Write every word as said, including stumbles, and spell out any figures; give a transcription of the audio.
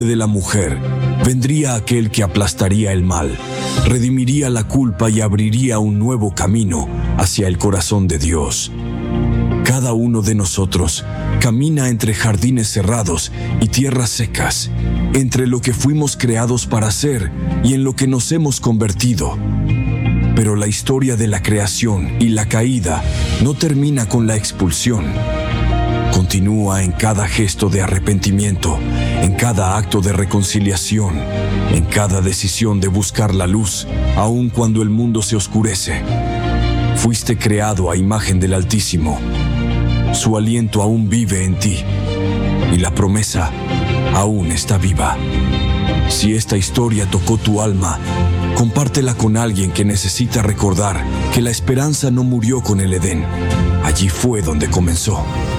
de la mujer, vendría aquel que aplastaría el mal, redimiría la culpa y abriría un nuevo camino hacia el corazón de Dios. Cada uno de nosotros camina entre jardines cerrados y tierras secas, entre lo que fuimos creados para ser y en lo que nos hemos convertido. Pero la historia de la creación y la caída no termina con la expulsión. Continúa en cada gesto de arrepentimiento, en cada acto de reconciliación, en cada decisión de buscar la luz, aun cuando el mundo se oscurece. Fuiste creado a imagen del Altísimo. Su aliento aún vive en ti y la promesa aún está viva. Si esta historia tocó tu alma, compártela con alguien que necesita recordar que la esperanza no murió con el Edén. Allí fue donde comenzó.